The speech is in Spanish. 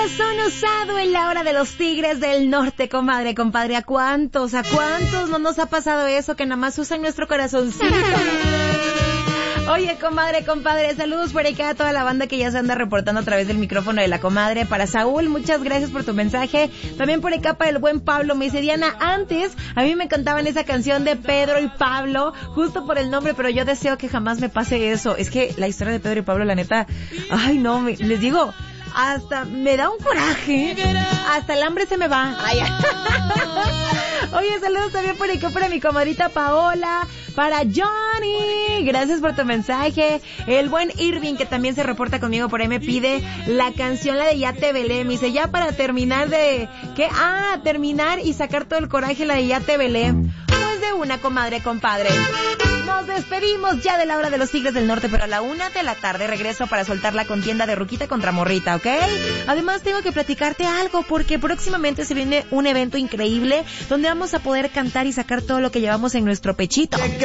Son usado en la hora de los Tigres del Norte, comadre, compadre. ¿A cuántos no nos ha pasado eso que nada más usan nuestro corazoncito? Oye, comadre, compadre, saludos por acá a toda la banda que ya se anda reportando a través del micrófono de la comadre. Para Saúl, muchas gracias por tu mensaje. También por acá para el buen Pablo. Me dice, Diana, antes a mí me cantaban esa canción de Pedro y Pablo, justo por el nombre, pero yo deseo que jamás me pase eso. Es que la historia de Pedro y Pablo, la neta, ay no, les digo, hasta me da un coraje, hasta el hambre se me va. Ay, oye, saludos también por acá para mi comadrita Paola, para Johnny, gracias por tu mensaje. El buen Irving, que también se reporta conmigo por ahí, me pide la canción, la de Ya Te Velé. Me dice, ya para terminar de... ¿qué? Terminar y sacar todo el coraje, la de Ya Te Velé. Pues de una, comadre, compadre. Nos despedimos ya de la hora de los Tigres del Norte, pero a la 1:00 p.m. regreso para soltar la contienda de Ruquita contra Morrita, ¿ok? Además tengo que platicarte algo, porque próximamente se viene un evento increíble donde vamos a poder cantar y sacar todo lo que llevamos en nuestro pechito.